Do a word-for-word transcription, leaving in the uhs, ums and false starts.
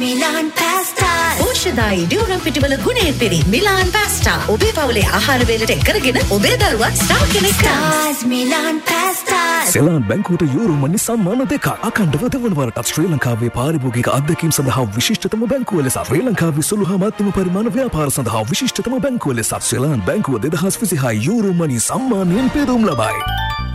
Milan Pasta. ඕෂධායි ඩියුරම් පිටිවල ගුණයෙන් පිරි මිලාන් පාස්ටා. ඔබේ පවුලේ ආහාර වේලට එකරගෙන ඔබේ දරුවා ස්ටාර් කෙනෙක් Stars Milan Pasta. Seylan බැංකුවට euro මනි සම්මාන දෙකක් අඛණ්ඩව දෙවන වරටත් ශ්‍රී ලංකාවේ පාරිභෝගික අත්දැකීම් සඳහා විශිෂ්ටතම බැංකුව ලෙස ශ්‍රී ලංකාවේ සුළු හා මධ්‍යම පරිමාණ ව්‍යාපාර සඳහා විශිෂ්ටතම බැංකුව ලෙස සෙලාන් බැංකුව දෙදහස් විසිහය යූරෝ මනි සම්මානයෙන් පෙරම් ලබයි.